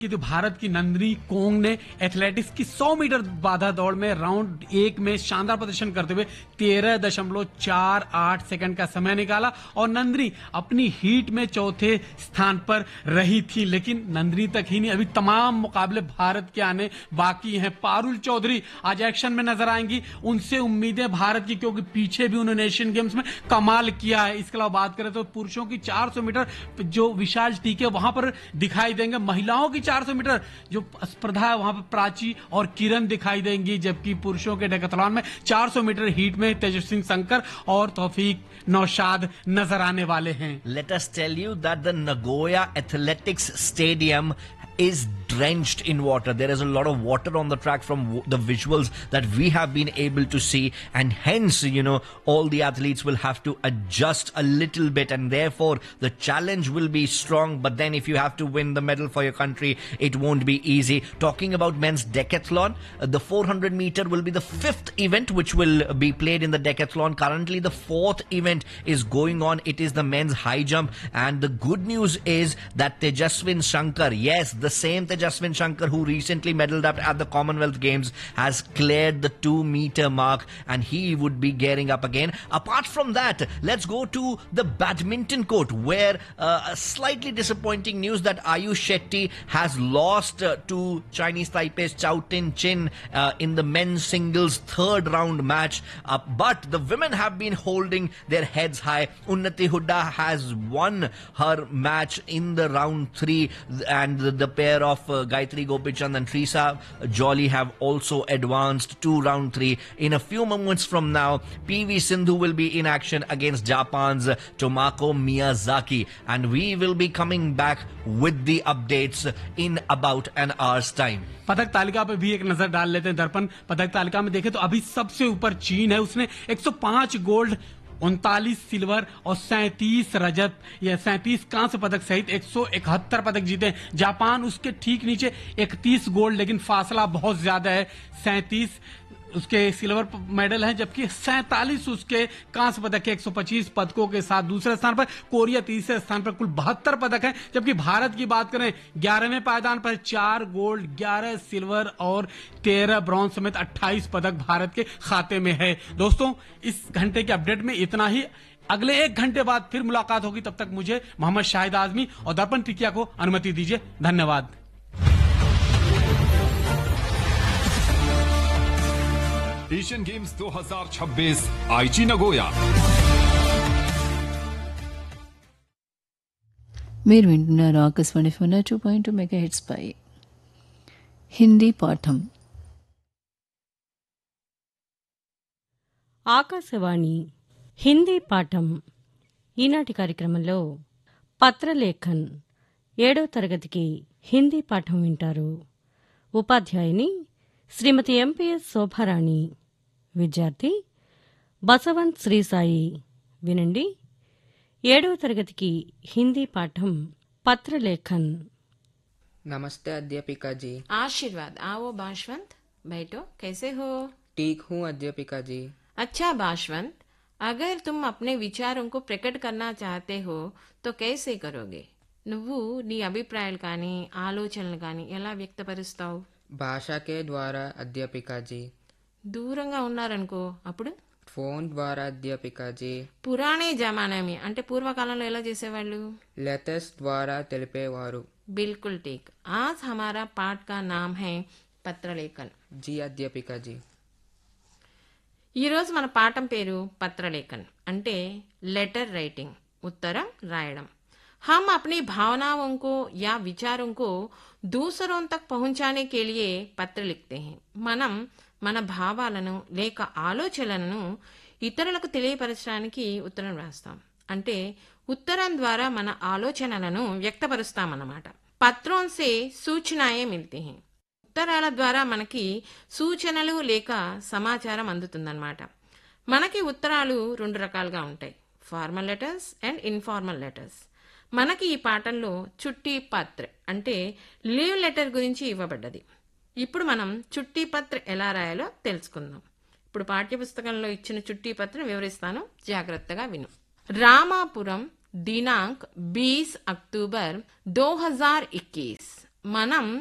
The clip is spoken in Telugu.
कि तो भारत की नंदिनी कोंग ने एथलेटिक्स की 100 मीटर बाधा दौड़ में राउंड 1 में शानदार प्रदर्शन करते हुए 13.48 सेकंड का समय निकाला और नंदिनी अपनी हीट में चौथे स्थान पर रही थी। लेकिन नंदिनी तक ही नहीं, अभी तमाम मुकाबले भारत के आने बाकी हैं। पारुल चौधरी आज एक्शन में नजर आएंगी, उनसे उम्मीदें भारत की, क्योंकि पीछे भी उन्होंने एशियन गेम्स में कमाल किया है। इसके अलावा बात करें तो पुरुषों की 400 मीटर जो विशाल टीके वहां पर दिखाई देंगे। महिलाओं की 400 मीटर जो स्पर्धा है वहां पर प्राची और किरण दिखाई देंगी, जबकि पुरुषों के डेकाथलॉन में 400 मीटर हीट में तेजस्वी शंकर और तौफीक नौशाद नजर आने वाले हैं। Let us tell you that the Nagoya Athletics Stadium is drenched in water. There is a lot of water on the track from the visuals that we have been able to see, and hence, all the athletes will have to adjust a little bit, and therefore the challenge will be strong. But then if you have to win the medal for your country, it won't be easy. Talking about men's decathlon, the 400 meter will be the 5th event which will be played in the decathlon. Currently the 4th event is going on. It is the men's high jump, and the good news is that Tejaswin Shankar, yes, the same Tejaswin Shankar who recently medaled up at the Commonwealth Games, has cleared the 2-meter mark, and he would be gearing up again. Apart from that, let's go to the badminton court, where slightly disappointing news that Ayush Shetty has lost to Chinese Taipei's Chao Tin Chin in the men's singles 3rd round match. But the women have been holding their heads high. Unnati Hooda has won her match in the round 3, and the pair of Gayatri Gopichand and Trisa Jolly have also advanced to round 3. In a few moments from now, PV Sindhu will be in action against Japan's Tomoko Miyazaki, and we will be coming back with the updates in about an hour's time. पदक तालिका पे भी एक नजर डाल लेते हैं। दर्पण पदक तालिका में देखें तो अभी सबसे ऊपर चीन है, उसने 105 गोल्ड, 39 सिल्वर और 37 रजत या 37 कांस्य पदक सहित 171 पदक जीते। जापान उसके ठीक नीचे 31 गोल्ड, लेकिन फासला बहुत ज्यादा है। 37 उसके सिल्वर मेडल हैं, जबकि 47 उसके कांस्य पदक के 125 पदकों के साथ दूसरे स्थान पर। कोरिया तीसरे स्थान पर, कुल 72 पदक हैं। जबकि भारत की बात करें 11वें पायदान पर 4 गोल्ड, 11 सिल्वर और 13 ब्रॉन्ज समेत 28 पदक भारत के खाते में है। दोस्तों, इस घंटे के अपडेट में इतना ही। अगले 1 घंटे बाद फिर मुलाकात होगी। तब तक मुझे मोहम्मद शाहिद आजमी और दर्पण टिकिया को अनुमति दीजिए। धन्यवाद। एशियन गेम्स 2026 आईची నగోయా। మీరు వింటున్నారు ఆకాశవాణి 2.2 మెగాహెర్ట్జ్ పై హిందీ పాఠం. ఆకాశవాణి హిందీ పాఠం ఈనాటి కార్యక్రమంలో పత్రలేఖన్ 7వ తరగతికి హిందీ పాఠం వింటారు. ఉపాధ్యాయుని శ్రీమతి ఎంపీఎస్ శోభారాణి, విద్యార్థి బసవంత్ శ్రీసాయి. వినండి. 7వ తరగతికి హిందీ పాఠం పత్రలేఖన్. नमस्ते अध्यापिका जी। आशीर्वाद। आओ बाशवंत, बैठो। कैसे हो? ठीक हूँ अध्यापिका जी। अच्छा बाशवंत, अगर तुम अपने विचारों को प्रकट करना चाहते हो तो कैसे करोगे? నువ్వు నీ అభిప్రాయాలు కానీ ఆలోచనలు కానీ ఎలా వ్యక్తపరుస్తావు? భాషకే ద్వారా అధ్యాపికా జీ। దూరంగా ఉన్నారనుకో అప్పుడు? ఫోన్ ద్వారా అధ్యాపికా జీ। పురాణే జమానామి అంటే పూర్వకాలంలో ఎలా చేసేవాళ్ళు? లెటర్స్ ద్వారా తెలిపేవారు। बिल्कुल ठीक। आज हमारा पाठ का नाम है పత్రలేఖన్। जी अध्यापिका जी। ఈరోజు మన పాఠం పేరు పత్రలేఖన్ అంటే లెటర్ రైటింగ్, ఉత్తరం రాయడం। हम अपनी भावनाओं को या विचारों को दूसरों तक पहुंचाने के लिए पत्र लिखते हैं। మనం మన భావాలను లేక ఆలోచనలను ఇతరులకు తెలియపరచడానికి ఉత్తరం రాస్తాం। అంటే ఉత్తరం ద్వారా మన ఆలోచనలను వ్యక్తపరుస్తామన్నమాట। పత్రం సే సూచనాయే మిల్తే హై। ఉత్తరాల ద్వారా మనకి సూచనలు లేక సమాచారం అందుతుందన్నమాట। మనకి ఉత్తరాలు 2 రకాలుగా ఉంటాయి, formal letters and informal letters. మనకి ఈ పాఠంలో చుట్టి పత్ర అంటే లీవ్ లెటర్ గురించి ఇవ్వబడ్డది। ఇప్పుడు మనం చుట్టి పత్ర ఎలా రాయాలో తెలుసుకుందాం। ఇప్పుడు పాఠ్యపుస్తకంలో ఇచ్చిన చుట్టి పత్రం వివరిస్తాను, జాగ్రత్తగా విను। రామాపురం दिनांक 20 अक्टूबर 2021 మనం